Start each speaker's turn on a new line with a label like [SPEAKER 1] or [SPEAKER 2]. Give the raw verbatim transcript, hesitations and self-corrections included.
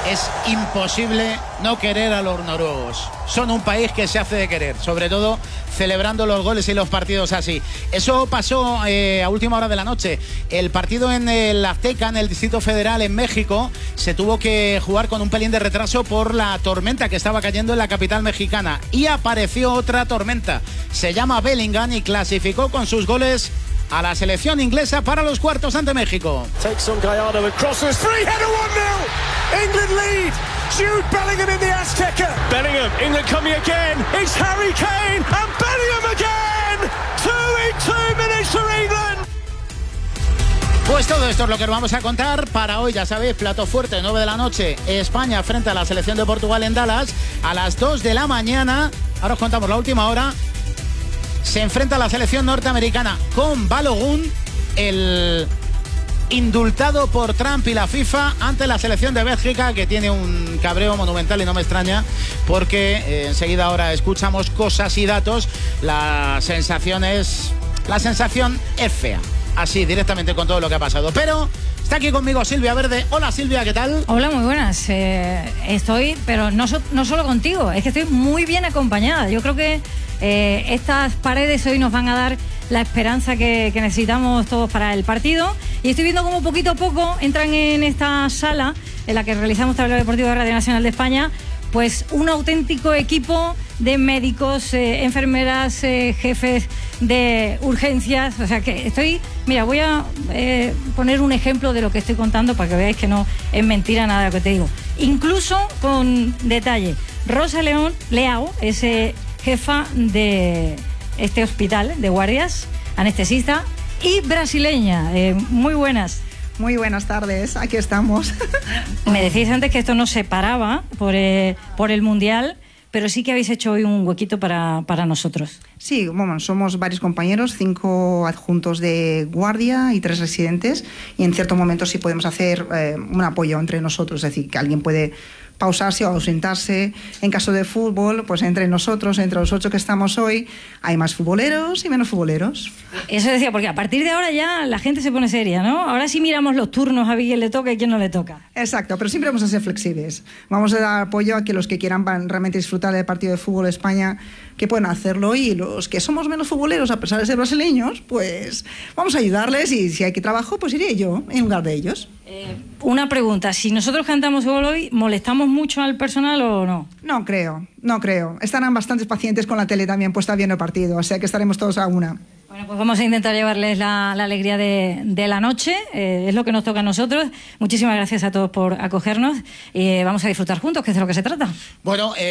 [SPEAKER 1] es imposible no querer a los noruegos. Son un país que se hace de querer, sobre todo celebrando los goles y los partidos así. Eso pasó eh, a última hora de la noche. El partido en el Azteca, en el Distrito Federal, en México, se tuvo que jugar con un pelín de retraso por la tormenta que estaba cayendo en la capital mexicana. Y apareció otra tormenta. Se llama Bellingham y clasificó con sus goles a la selección inglesa para los cuartos ante México.
[SPEAKER 2] Takes on Gallardo and crosses, free header, one nil. England lead. Jude Bellingham in the Azteca. Bellingham, England coming again. It's Harry Kane and Bellingham again. Two in two minutes for England.
[SPEAKER 1] Pues todo esto es lo que os vamos a contar para hoy. Ya sabéis, plato fuerte, nueve de la noche, España frente a la selección de Portugal en Dallas. A las dos de la mañana, ahora os contamos la última hora, se enfrenta a la selección norteamericana con Balogun, el indultado por Trump y la FIFA, ante la selección de Bélgica, que tiene un cabreo monumental y no me extraña, porque eh, enseguida ahora escuchamos cosas y datos. La sensación es, la sensación es fea, así directamente con todo lo que ha pasado. Pero está aquí conmigo Silvia Verde. Hola Silvia, ¿qué tal?
[SPEAKER 3] Hola, muy buenas. Eh, estoy, pero no, so, no solo contigo, es que estoy muy bien acompañada. Yo creo que eh, estas paredes hoy nos van a dar la esperanza que, que necesitamos todos para el partido. Y estoy viendo cómo poquito a poco entran en esta sala en la que realizamos Tablero Deportivo de Radio Nacional de España, pues un auténtico equipo de médicos, eh, enfermeras, eh, jefes de urgencias. O sea que estoy, mira, voy a eh, poner un ejemplo de lo que estoy contando para que veáis que no es mentira nada de lo que te digo. Incluso con detalle, Rosa León Leao es eh, jefa de este hospital de guardias, anestesista y brasileña. Eh, muy buenas.
[SPEAKER 4] Muy buenas tardes, aquí estamos.
[SPEAKER 3] Me decíais antes que esto no se paraba por, eh, por el Mundial, pero sí que habéis hecho hoy un huequito para, para nosotros.
[SPEAKER 4] Sí, bueno, somos varios compañeros, cinco adjuntos de guardia y tres residentes, y en cierto momento sí podemos hacer eh, un apoyo entre nosotros, es decir, que alguien puede pausarse o ausentarse. En caso de fútbol, pues entre nosotros, entre los ocho que estamos hoy, hay más futboleros y menos futboleros.
[SPEAKER 3] Eso decía, porque a partir de ahora ya la gente se pone seria, ¿no? Ahora sí miramos los turnos, a ver quién le toca y quién no le toca.
[SPEAKER 4] Exacto, pero siempre vamos a ser flexibles. Vamos a dar apoyo a que los que quieran van realmente disfrutar del partido de fútbol de España, que puedan hacerlo, y los que somos menos futboleros, a pesar de ser brasileños, pues vamos a ayudarles, y si hay que trabajo, pues iré yo en lugar de ellos.
[SPEAKER 3] Eh, una pregunta, si nosotros cantamos gol hoy, ¿molestamos mucho al personal o no?
[SPEAKER 4] No creo, no creo. Estarán bastantes pacientes con la tele también puesta viendo el partido, o sea que estaremos todos a una.
[SPEAKER 3] Bueno, pues vamos a intentar llevarles la, la alegría de, de la noche, eh, es lo que nos toca a nosotros. Muchísimas gracias a todos por acogernos y eh, vamos a disfrutar juntos, que es de lo que se trata.
[SPEAKER 1] Bueno, eh...